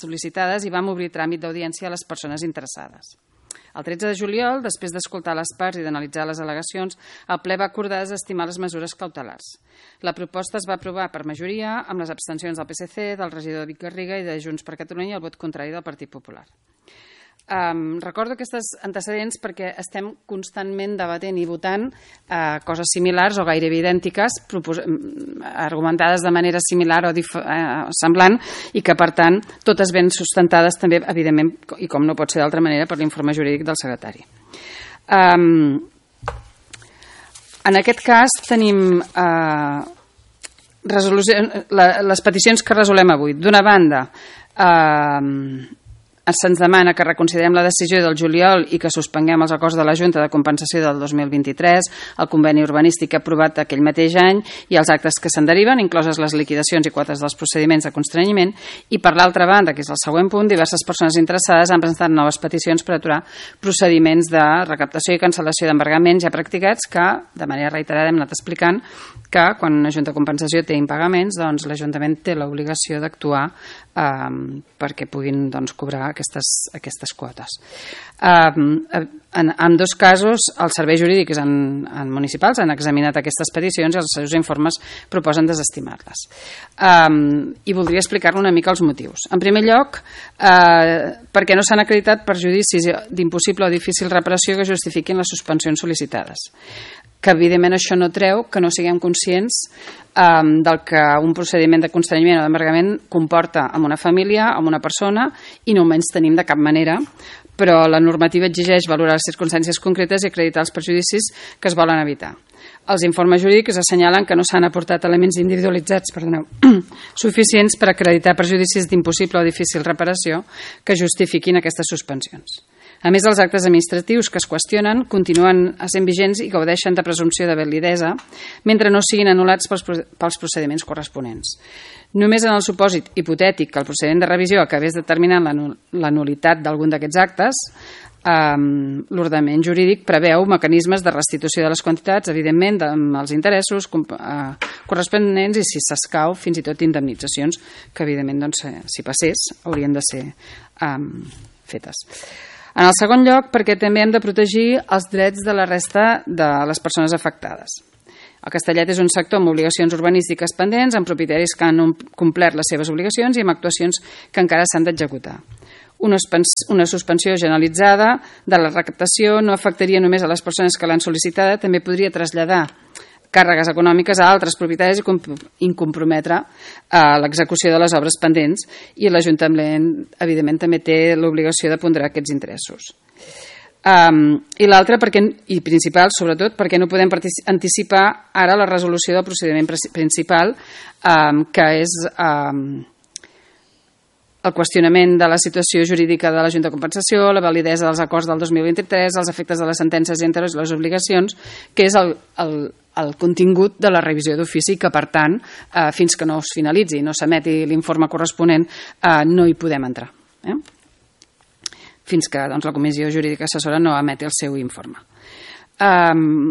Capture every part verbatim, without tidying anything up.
sol·licitades i vam obrir tràmit d'audiència a les persones interessades. El tretze de juliol, després d'escoltar les parts i d'analitzar les al·legacions, el ple va acordar desestimar les mesures cautelars. La proposta es va aprovar per majoria amb les abstencions del P S C, del regidor Vic Garriga i de Junts per Catalunya i el vot contrari del Partit Popular. Um, recordo aquests antecedents perquè estem constantment debatent i votant uh, coses similars o gairebé idèntiques, argumentades de manera similar o uh, semblant, i que per tant totes ben sustentades també, evidentment, i com no pot ser d'altra manera, per l'informe jurídic del secretari. Um, en aquest cas tenim uh, resolució, la, les peticions que resolem avui. D'una banda, uh, se'ns demana que reconsiderem la decisió del juliol i que suspenguem els acords de la Junta de Compensació del dos mil vint-i-tres, el conveni urbanístic aprovat aquell mateix any i els actes que se'n deriven, incloses les liquidacions i quotes dels procediments de constrenyiment. I per l'altra banda, que és el següent punt, diverses persones interessades han presentat noves peticions per aturar procediments de recaptació i cancel·lació d'embargaments ja practicats que, de manera reiterada, hem anat explicant que quan una Junta de Compensació té impagaments, doncs l'Ajuntament té l'obligació d'actuar eh, perquè puguin doncs, cobrar aquestes, aquestes quotes. Eh, en, en dos casos, els serveis jurídics en, en municipals han examinat aquestes peticions i els seus informes proposen desestimar-les. Eh, I voldria explicar-ne una mica els motius. En primer lloc, eh, perquè no s'han acreditat perjudicis d'impossible o difícil reparació que justifiquin les suspensions sol·licitades, que evidentment això no treu que no siguem conscients um, del que un procediment de constrenyiment o d'embargament comporta amb una família, amb una persona, i no ho menys tenim de cap manera, però la normativa exigeix valorar les circumstàncies concretes i acreditar els perjudicis que es volen evitar. Els informes jurídics assenyalen que no s'han aportat elements individualitzats perdoneu, suficients per acreditar perjudicis d'impossible o difícil reparació que justifiquin aquestes suspensions. A més, els actes administratius que es qüestionen continuen sent vigents i gaudeixen de presumpció de validesa mentre no siguin anul·lats pels procediments corresponents. Només en el supòsit hipotètic que el procediment de revisió acabés determinant la nul·litat d'algun d'aquests actes, um, l'ordenament jurídic preveu mecanismes de restitució de les quantitats, evidentment, amb els interessos uh, corresponents i, si s'escau, fins i tot indemnitzacions que, evidentment, doncs, si passés, haurien de ser um, fetes. En el segon lloc, perquè també hem de protegir els drets de la resta de les persones afectades. El Castellet és un sector amb obligacions urbanístiques pendents, amb propietaris que han complert les seves obligacions i amb actuacions que encara s'han d'executar. Una suspensió generalitzada de la recaptació no afectaria només a les persones que l'han sol·licitada, també podria traslladar càrregues econòmiques a altres propietaris i comprometre l'execució de les obres pendents, i l'Ajuntament, evidentment, també té l'obligació de ponderar aquests interessos. Um, I l'altre, i principal, sobretot, perquè no podem anticipar ara la resolució del procediment principal, um, que és um, el qüestionament de la situació jurídica de la Junta de Compensació, la validesa dels acords del dos mil vint-i-tres, els efectes de les sentències i entre les obligacions, que és el, el, el contingut de la revisió d'ofici, que per tant, eh, fins que no es finalitzi i no s'emeti l'informe corresponent, eh, no hi podem entrar. Eh? Fins que doncs, la Comissió Jurídica Assessora no emeti el seu informe. Um,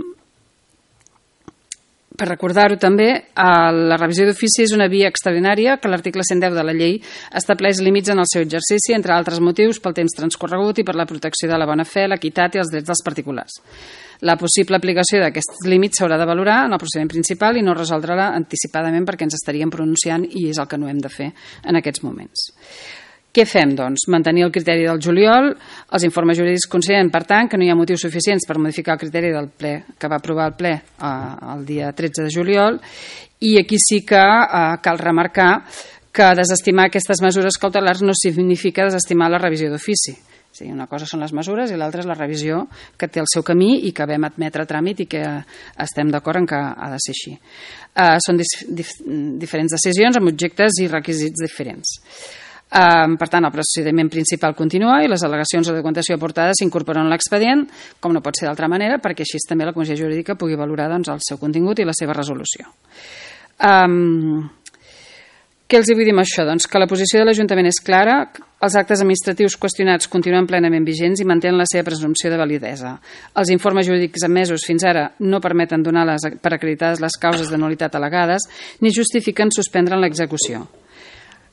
Per recordar-ho també, la revisió d'ofici és una via extraordinària que l'article cent deu de la llei estableix límits en el seu exercici, entre altres motius pel temps transcorregut i per la protecció de la bona fe, l'equitat i els drets dels particulars. La possible aplicació d'aquests límits s'haurà de valorar en el procediment principal i no resoldre-la anticipadament perquè ens estaríem pronunciant i és el que no hem de fer en aquests moments. Què fem, doncs? Mantenir el criteri del juliol. Els informes jurídics consideren, per tant, que no hi ha motius suficients per modificar el criteri del ple que va aprovar el ple eh, el dia tretze de juliol, i aquí sí que eh, cal remarcar que desestimar aquestes mesures cautelars no significa desestimar la revisió d'ofici. O sigui, una cosa són les mesures i l'altra és la revisió, que té el seu camí i que vam admetre a tràmit i que estem d'acord en que ha de ser així. Eh, són dif dif diferents decisions amb objectes i requisits diferents. Um, per tant, el procediment principal continua i les al·legacions o documentació aportades s'incorporen a l'expedient, com no pot ser d'altra manera, perquè així també la Comissió Jurídica pugui valorar doncs, el seu contingut i la seva resolució. Um, què els vull dir amb això? Doncs que la posició de l'Ajuntament és clara, els actes administratius qüestionats continuen plenament vigents i mantenen la seva presumpció de validesa. Els informes jurídics emesos fins ara no permeten donar les, per acreditades les causes de nul·litat al·legades ni justifiquen suspendre l'execució.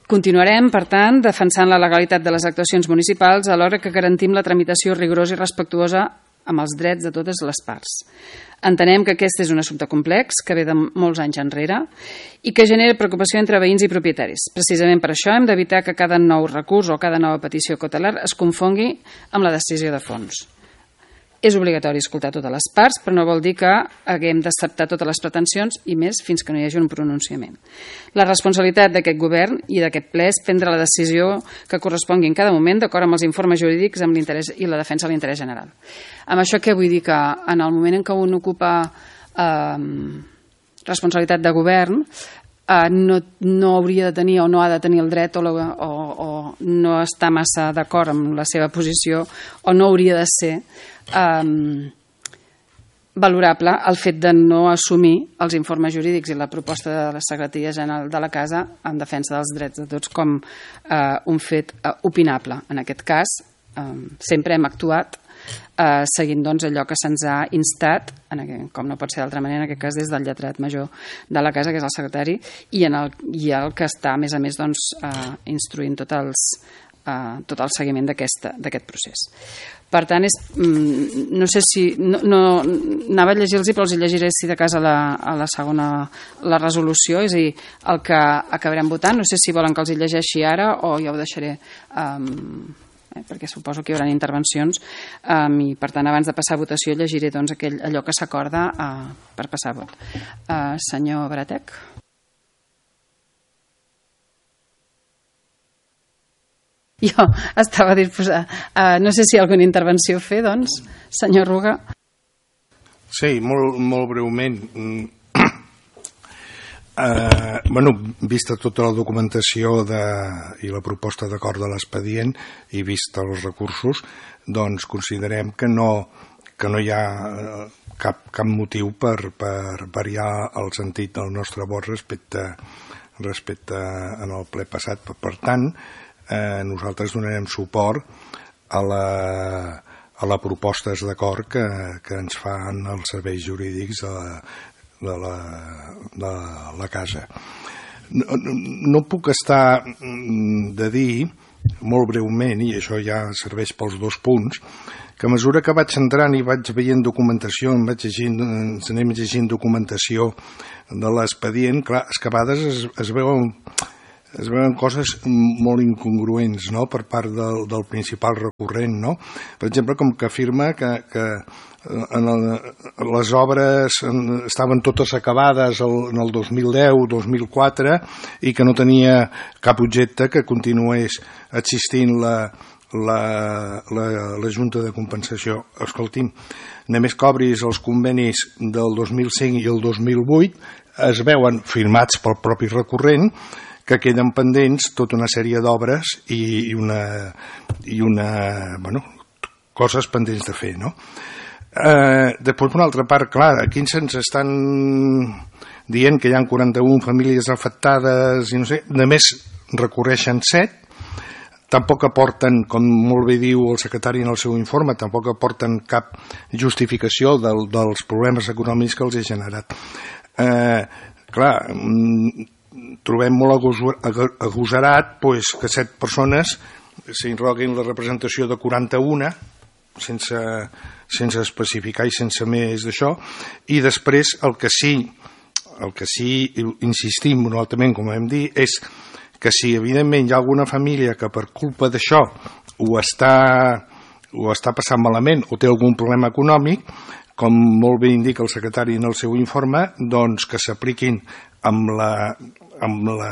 Continuarem, per tant, defensant la legalitat de les actuacions municipals alhora que garantim la tramitació rigorosa i respectuosa amb els drets de totes les parts. Entenem que aquest és un assumpte complex, que ve de molts anys enrere i que genera preocupació entre veïns i propietaris. Precisament per això hem d'evitar que cada nou recurs o cada nova petició cautelar es confongui amb la decisió de fons. És obligatori escoltar totes les parts, però no vol dir que haguem d'acceptar totes les pretensions i més fins que no hi hagi un pronunciament. La responsabilitat d'aquest govern i d'aquest ple és prendre la decisió que correspongui en cada moment d'acord amb els informes jurídics amb l'interès i la defensa de l'interès general. Amb això què vull dir? Que en el moment en què un ocupa eh, responsabilitat de govern eh, no, no hauria de tenir o no ha de tenir el dret o, la, o, o no està massa d'acord amb la seva posició o no hauria de ser Um, valorable el fet de no assumir els informes jurídics i la proposta de la Secretaria General de la Casa en defensa dels drets de tots com uh, un fet uh, opinable. En aquest cas, um, sempre hem actuat uh, seguint doncs, allò que se'ns ha instat, en aquest, com no pot ser d'altra manera, en aquest cas des del lletrat major de la Casa, que és el secretari, i, en el, i el que està, a més a més, doncs, uh, instruint tot, els, uh, tot el seguiment d'aquest procés. Per tant, és, no sé si... No, no, anava a llegir-los, però els llegiré si de cas a la, a la segona la resolució, és a dir, el que acabarem votant. No sé si volen que els hi llegeixi ara o ja ho deixaré, um, eh, perquè suposo que hi haurà intervencions, um, i per tant, abans de passar a votació, llegiré doncs, aquell, allò que s'acorda uh, per passar a vot. Uh, senyor Baratec. Jo estava disposada. Uh, no sé si hi ha alguna intervenció a fer, doncs, senyor Ruga. Sí, molt, molt breument. Uh, bueno, vista tota la documentació de, i la proposta d'acord de l'expedient i vista els recursos, doncs considerem que no, que no hi ha cap, cap motiu per, per variar el sentit del nostre vot respecte, respecte en el ple passat. Per tant, Eh, nosaltres donarem suport a la, a la propostes d'acord que, que ens fan els serveis jurídics de la, de la, de la Casa. No, no, no puc estar de dir, molt breument, i això ja serveix pels dos punts, que a mesura que vaig entrant i vaig veient documentació, em vaig llegint, ens anem llegint documentació de l'expedient, clar, és que a vegades es, es veuen... es veuen coses molt incongruents, no?, per part del, del principal recurrent, no? Per exemple, com que afirma que, que en el, les obres estaven totes acabades el, en el dos mil deu dos mil quatre i que no tenia cap objecte que continués existint la, la, la, la Junta de Compensació. Escolti'm, només que obris els convenis del dos mil cinc i el dos mil vuit es veuen firmats pel propi recurrent que queden pendents tota una sèrie d'obres i una, i una bueno, coses pendents de fer, no? Eh, després, per una altra part, clar, aquí se'ns estan dient que hi ha quaranta-una famílies afectades i no sé, només recorreixen set, tampoc aporten, com molt bé diu el secretari en el seu informe, tampoc aporten cap justificació del, dels problemes econòmics que els he generat. Eh, clar, trobem molt agosarat pues, que set persones s'inroguin la representació de quaranta-una sense, sense especificar i sense més d'això, i després el que sí el que sí insistim monoltament, com hem dit, és que si evidentment hi ha alguna família que per culpa d'això ho està, ho està passant malament o té algun problema econòmic, com molt bé indica el secretari en el seu informe, doncs que s'apliquin amb la, amb la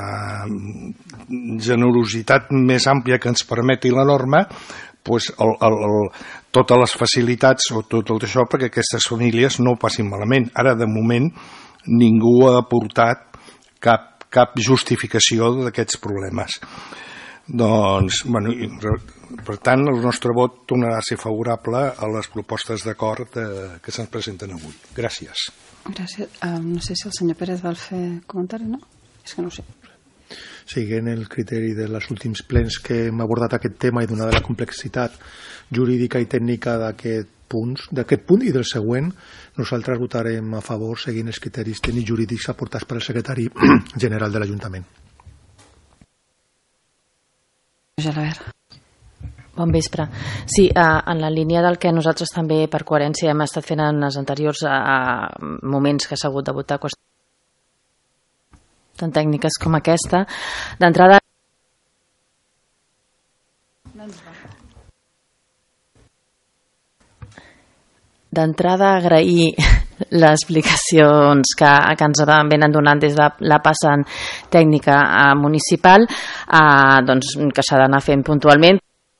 generositat més àmplia que ens permeti la norma, pues el, el, el, totes les facilitats o tot el d'això perquè aquestes famílies no ho passin malament. Ara, de moment, ningú ha aportat cap, cap justificació d'aquests problemes. Doncs, bueno, per tant, el nostre vot tornarà a ser favorable a les propostes d'acord que se'ns presenten avui. Gràcies. Gràcies. Uh, no sé si el senyor Pérez vol fer comentari, no? És que no ho sé. Seguint el criteri dels últims plens que hem abordat aquest tema i donada la complexitat jurídica i tècnica d'aquest punt, d'aquest punt i del següent, nosaltres votarem a favor seguint els criteris tècnics jurídics aportats per el secretari general de l'Ajuntament. Gelabert. Bon vespre. Sí, en la línia del que nosaltres també, per coherència, hem estat fent en els anteriors moments que s'ha hagut de votar qüestions tan tècniques com aquesta, d'entrada d'entrada agrair les explicacions que, que ens venen donant des de la passant tècnica municipal, eh, doncs, que s'ha d'anar fent puntualment.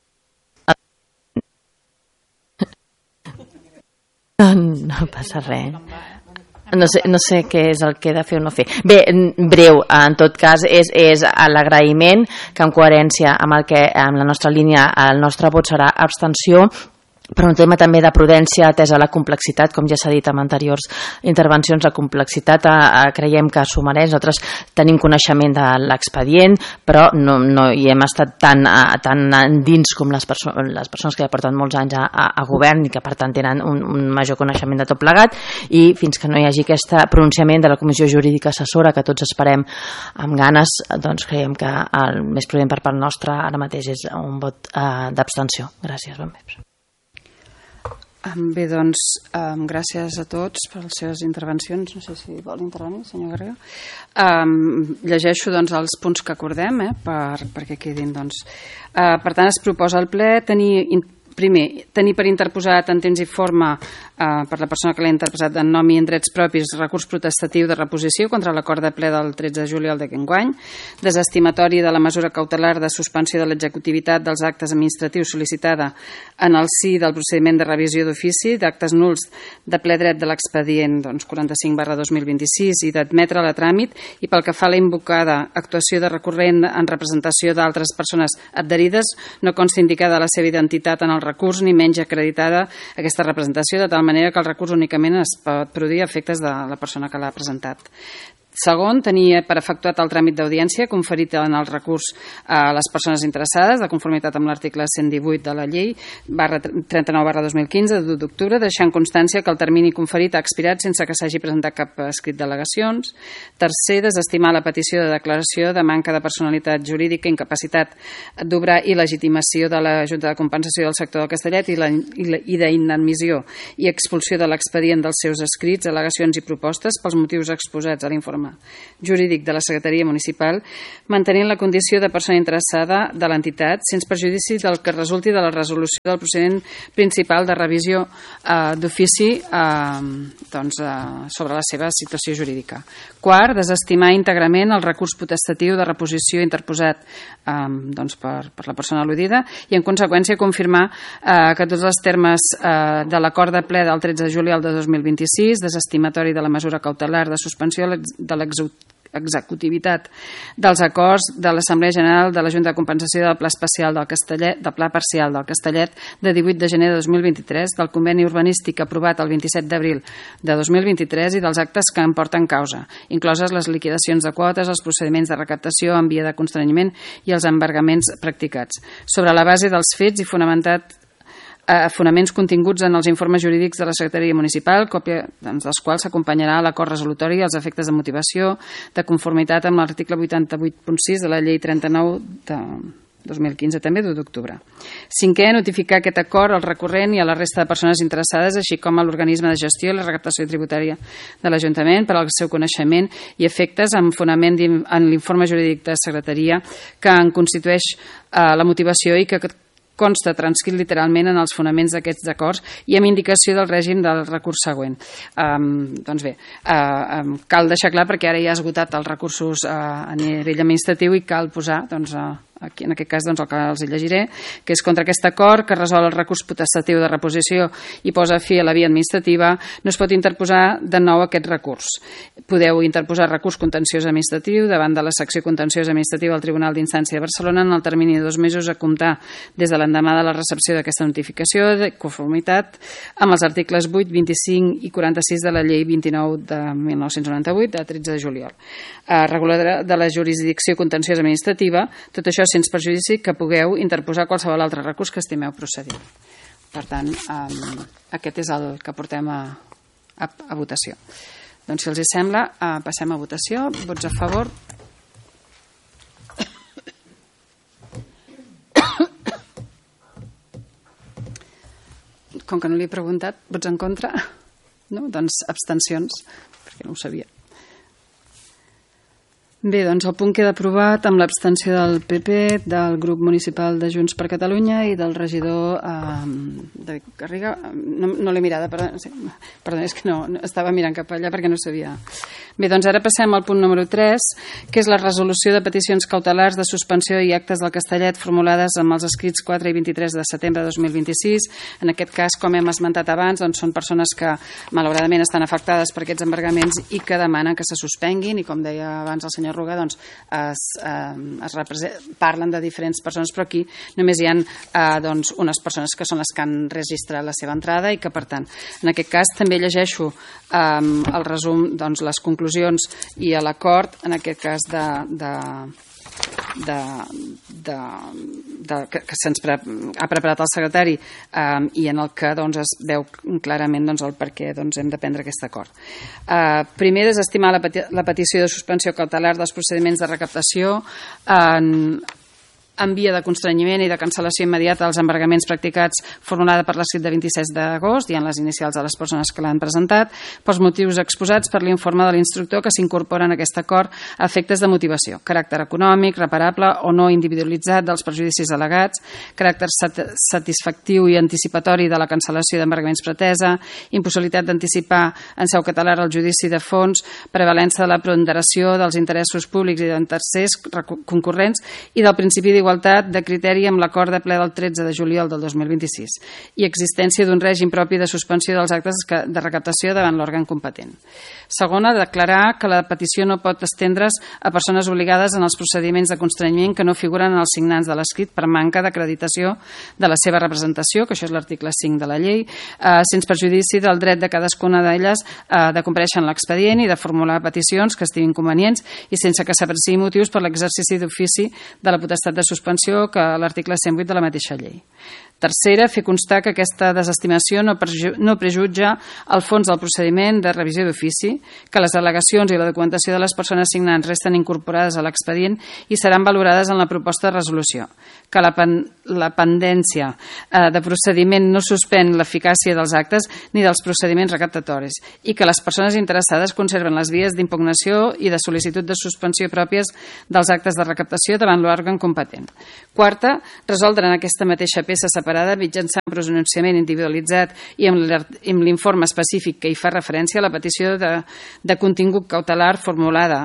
No passa res. No sé, no sé què és el que he de fer o no fer. Bé, breu, en tot cas, és, és l'agraïment que en coherència amb, el que, amb la nostra línia el nostre vot serà abstenció, però un tema també de prudència atesa la complexitat, com ja s'ha dit en anteriors intervencions, la complexitat eh, creiem que s'ho mereix. Nosaltres tenim coneixement de l'expedient, però no, no hi hem estat tan, eh, tan dins com les, perso les persones que ja porten molts anys a, a, a govern i que per tant tenen un, un major coneixement de tot plegat, i fins que no hi hagi aquest pronunciament de la Comissió Jurídica Assessora, que tots esperem amb ganes, doncs creiem que el més prudent per part nostra ara mateix és un vot eh, d'abstenció. Gràcies, bon vespre. Bé, doncs, um, gràcies a tots per les seves intervencions. No sé si vol intervenir, senyor Garriga. Um, llegeixo doncs, els punts que acordem, eh, per, perquè quedin. Doncs. Uh, per tant, es proposa al ple tenir... Primer, tenir per interposat en temps i forma eh, per la persona que l'ha interposat en nom i en drets propis recurs protestatiu de reposició contra l'acord de ple del tretze de juliol d'aquest any, desestimatori de la mesura cautelar de suspensió de l'executivitat dels actes administratius sol·licitada en el si del procediment de revisió d'ofici d'actes nuls de ple dret de l'expedient doncs, quaranta-cinc barra dos mil vint-i-sis i d'admetre la tràmit, i pel que fa a la invocada actuació de recurrent en representació d'altres persones adherides, no consta indicada la seva identitat en el recurs ni menys acreditada aquesta representació, de tal manera que el recurs únicament es pot produir a efectes de la persona que l'ha presentat. Segon, tenir per efectuat el tràmit d'audiència conferit en el recurs a les persones interessades, de conformitat amb l'article cent divuit de la llei trenta-nou barra dos mil quinze, de d'octubre, deixant constància que el termini conferit ha expirat sense que s'hagi presentat cap escrit d'al·legacions. Tercer, desestimar la petició de declaració de manca de personalitat jurídica, incapacitat d'obrar i legitimació de la Junta de Compensació del sector del Castellet i, la, i, la, i d'inadmissió i expulsió de l'expedient dels seus escrits, al·legacions i propostes pels motius exposats a l'informe jurídic de la Secretaria Municipal, mantenint la condició de persona interessada de l'entitat, sense perjudici del que resulti de la resolució del procediment principal de revisió eh, d'ofici eh, doncs, eh, sobre la seva situació jurídica. Quart, desestimar íntegrament el recurs potestatiu de reposició interposat eh, doncs per, per la persona al·ludida i, en conseqüència, confirmar eh, que tots els termes eh, de l'acord de ple del tretze de juliol de dos mil vint-i-sis, desestimatori de la mesura cautelar de suspensió de l'executivitat dels acords de l'Assemblea General de la Junta de Compensació del Pla Especial del Castellet, del Pla Parcial del Castellet de divuit de gener de dos mil vint-i-tres, del conveni urbanístic aprovat el vint-i-set d'abril de dos mil vint-i-tres i dels actes que en porten causa, incloses les liquidacions de quotes, els procediments de recaptació en via de constrenyiment i els embargaments practicats. Sobre la base dels fets i fonamentat a fonaments continguts en els informes jurídics de la Secretaria Municipal, còpia doncs, dels quals s'acompanyarà l'acord resolutori i els efectes de motivació de conformitat amb l'article vuitanta-vuit punt sis de la llei trenta-nou de dos mil quinze, també d'u d'octubre. Cinquè, notificar aquest acord al recurrent i a la resta de persones interessades, així com a l'organisme de gestió i la recaptació tributària de l'Ajuntament per al seu coneixement i efectes amb fonament en l'informe jurídic de Secretaria que en constitueix eh, la motivació i que consta transcrit literalment en els fonaments d'aquests acords i amb indicació del règim del recurs següent. Um, doncs bé, uh, um, cal deixar clar perquè ara ja ha esgotat els recursos uh, a nivell administratiu i cal posar, doncs, uh, aquí, en aquest cas doncs, el que els llegiré, que és contra aquest acord que resol el recurs potestatiu de reposició i posa fi a la via administrativa, no es pot interposar de nou aquest recurs. Podeu interposar recurs contenciós administratiu davant de la secció contenciosa administrativa del Tribunal d'Instància de Barcelona en el termini de dos mesos a comptar des de l'endemà de la recepció d'aquesta notificació de conformitat amb els articles vuit, vint-i-cinc i quaranta-sis de la llei vint-i-nou de mil nou-cents noranta-vuit de tretze de juliol. Eh, reguladora de la jurisdicció contenciosa administrativa, tot això sense perjudici que pugueu interposar qualsevol altre recurs que estimeu procedent. Per tant, eh, aquest és el que portem a, a, a votació. Doncs, si els hi sembla, eh, passem a votació. Vots a favor. com que no li he preguntat, vots en contra? No? Doncs abstencions, perquè no ho sabia. Bé, doncs el punt queda aprovat amb l'abstenció del P P, del grup municipal de Junts per Catalunya i del regidor eh, David Garriga. No, no l'he mirada, perdó, sí, perdó, és que no, estava mirant cap allà perquè no sabia. Bé, doncs ara passem al punt número tres, que és la resolució de peticions cautelars de suspensió i actes del Castellet formulades amb els escrits quatre i vint-i-tres de setembre de dos mil vint-i-sis. En aquest cas, com hem esmentat abans, doncs són persones que malauradament estan afectades per aquests embargaments i que demanen que se suspenguin, i com deia abans el senyor Ruga, doncs es, eh, es parlen de diferents persones, però aquí només hi ha eh, doncs, unes persones que són les que han registrat la seva entrada i que, per tant, en aquest cas també llegeixo eh, el resum, doncs, les conclusions i l'acord, en aquest cas de... de De, de, de, que, que se'ns pre, ha preparat el secretari eh, i en el que doncs, es veu clarament doncs, el per què doncs, hem de prendre aquest acord. Eh, primer, desestimar la, peti la petició de suspensió cautelar dels procediments de recaptació en, en via de constrenyiment i de cancel·lació immediata dels embargaments practicats formulada per l'escrit de vint-i-set d'agost, i en les inicials de les persones que l'han presentat, pels motius exposats per l'informe de l'instructor que s'incorpora en aquest acord a efectes de motivació, caràcter econòmic, reparable o no individualitzat dels perjudicis al·legats, caràcter sat satisfactiu i anticipatori de la cancel·lació d'embargaments pretesa, impossibilitat d'anticipar en seu català el judici de fons, prevalença de la ponderació dels interessos públics i de tercers concurrents i del principi d'igualtat igualtat de criteri amb l'acord de ple del tretze de juliol del dos mil vint-i-sis i existència d'un règim propi de suspensió dels actes de recaptació davant l'òrgan competent. Segona, declarar que la petició no pot estendre's a persones obligades en els procediments de constrenyiment que no figuren en els signants de l'escrit per manca d'acreditació de la seva representació, que això és l'article cinc de la llei, eh, sense perjudici del dret de cadascuna d'elles eh, de comparèixer en l'expedient i de formular peticions que estiguin convenients i sense que s'apreciï motius per l'exercici d'ofici de la potestat de suspensió que l'article cent vuit de la mateixa llei. Tercera, fer constar que aquesta desestimació no, no prejutja el fons del procediment de revisió d'ofici, que les al·legacions i la documentació de les persones signants resten incorporades a l'expedient i seran valorades en la proposta de resolució, que la, pen la pendència eh, de procediment no suspèn l'eficàcia dels actes ni dels procediments recaptatoris i que les persones interessades conserven les vies d'impugnació i de sol·licitud de suspensió pròpies dels actes de recaptació davant l'òrgan competent. Quarta, resoldre en aquesta mateixa peça separada mitjançant un pronunciament individualitzat i amb l'informe específic que hi fa referència a la petició de, de contingut cautelar formulada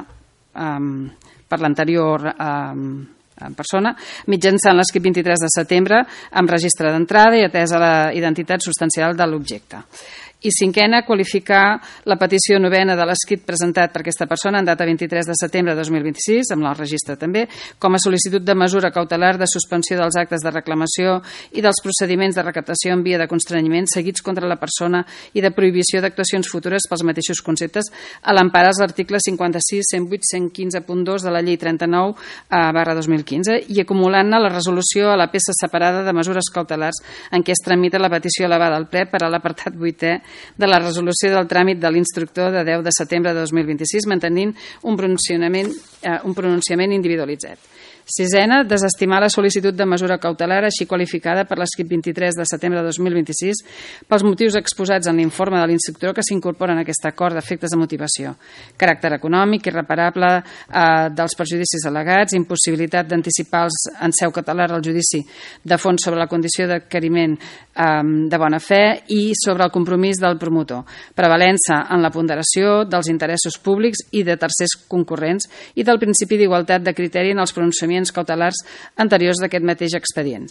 um, per l'anterior um, persona, mitjançant l'escrit vint-i-tres de setembre amb registre d'entrada i atesa la identitat substancial de l'objecte. I cinquena, qualificar la petició novena de l'escrit presentat per aquesta persona en data vint-i-tres de setembre de dos mil vint-i-sis, amb el registre també, com a sol·licitud de mesura cautelar de suspensió dels actes de reclamació i dels procediments de recaptació en via de constrenyiment seguits contra la persona i de prohibició d'actuacions futures pels mateixos conceptes a l'empara als articles cinquanta-sis, cent vuit, cent quinze punt dos de la llei trenta-nou barra dos mil quinze i acumulant-ne la resolució a la peça separada de mesures cautelars en què es tramita la petició elevada al ple per a l'apartat vuitè de la resolució del tràmit de l'instructor de deu de setembre de dos mil vint-i-sis, mantenint un pronunciament, eh, un pronunciament individualitzat. Sisena, desestimar la sol·licitud de mesura cautelar així qualificada per l'escrit vint-i-tres de setembre de dos mil vint-i-sis pels motius exposats en l'informe de l'instructor que s'incorporen en aquest acord d'efectes de motivació. Caràcter econòmic, irreparable eh, dels perjudicis al·legats, impossibilitat d'anticipar en seu català el judici de fons sobre la condició d'adquiriment eh, de bona fe i sobre el compromís del promotor. Prevalença en la ponderació dels interessos públics i de tercers concurrents i del principi d'igualtat de criteri en els pronunciaments cautelars anteriors d'aquest mateix expedient.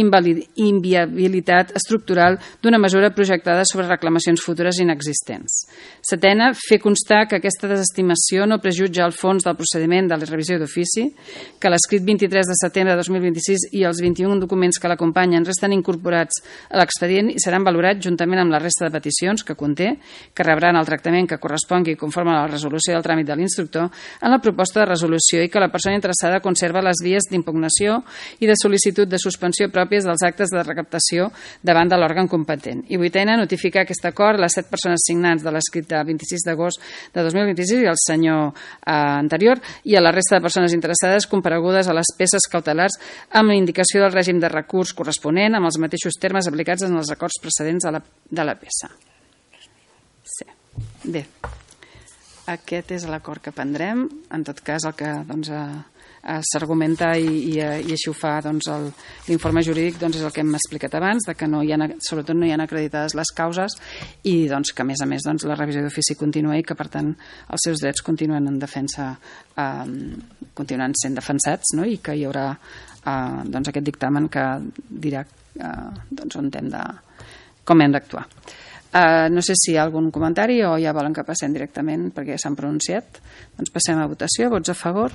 Inviabilitat estructural d'una mesura projectada sobre reclamacions futures inexistents. Setena, fer constar que aquesta desestimació no prejutja el fons del procediment de la revisió d'ofici, que l'escrit vint-i-tres de setembre de dos mil vint-i-sis i els vint-i-un documents que l'acompanyen resten incorporats a l'expedient i seran valorats juntament amb la resta de peticions que conté, que rebran el tractament que correspongui conforme a la resolució del tràmit de l'instructor en la proposta de resolució i que la persona interessada conserva la les vies d'impugnació i de sol·licitud de suspensió pròpies dels actes de recaptació davant de l'òrgan competent. I vuitena, notificar aquest acord a les set persones signants de l'escrit de vint-i-sis d'agost de dos mil vint-i-sis i al senyor eh, anterior i a la resta de persones interessades comparegudes a les peces cautelars amb la indicació del règim de recurs corresponent amb els mateixos termes aplicats en els acords precedents de la, de la peça. Sí. Bé. Aquest és l'acord que prendrem. En tot cas, el que doncs, eh, s'argumenta i, i, i així ho fa doncs, l'informe jurídic doncs, és el que hem explicat abans, de que no hi ha, sobretot no hi ha acreditades les causes i doncs, que a més a més doncs, la revisió d'ofici continua i que per tant els seus drets continuen en defensa, eh, continuen sent defensats, no? I que hi haurà eh, doncs, aquest dictamen que dirà eh, doncs, on hem de, com hem d'actuar. Uh, no sé si hi ha algun comentari o ja volen que passem directament perquè s'han pronunciat. Doncs passem a votació. Vots a favor?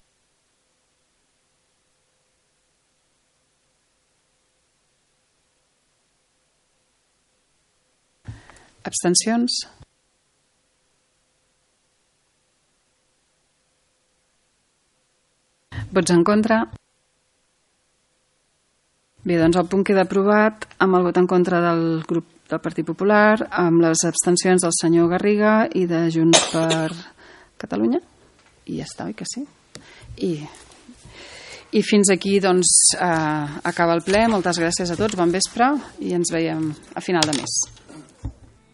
Abstencions? Vots en contra? Bé, doncs el punt queda aprovat amb el vot en contra del grup del Partit Popular, amb les abstencions del senyor Garriga i de Junts per Catalunya. I ja està, oi que sí? I, i fins aquí doncs, eh, acaba el ple. Moltes gràcies a tots, bon vespre i ens veiem a final de mes.